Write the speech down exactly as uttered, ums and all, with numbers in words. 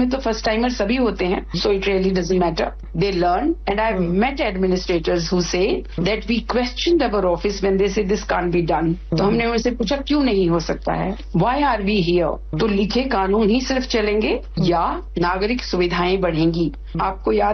में तो first timer सभी होते हैं, so it really doesn't matter, they learn and I have met administrators who say that we questioned our office when they से this can't be done. तो हमने उनसे पूछा क्यों नहीं हो सकता है, व्हाई आर वी हियर? तो लिखे कानून ही सिर्फ चलेंगे या नागरिक सुविधाएं बढ़ेंगी। आपको याद